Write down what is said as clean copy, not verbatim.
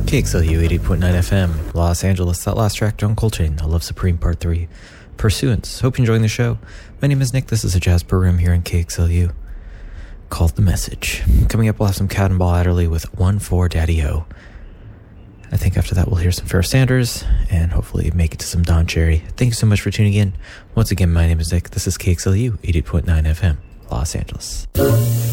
KXLU 88.9 FM, Los Angeles. That last track, John Coltrane, I Love Supreme Part 3, Pursuance. Hope you're enjoying the show. My name is Nick. This is a jazz program here in KXLU called The Message. Coming up, we'll have some Cannonball Adderley with 1-4 Daddy-O. I think after that, we'll hear some Pharoah Sanders and hopefully make it to some Don Cherry. Thank you so much for tuning in. Once again, my name is Nick. This is KXLU 88.9 FM, Los Angeles.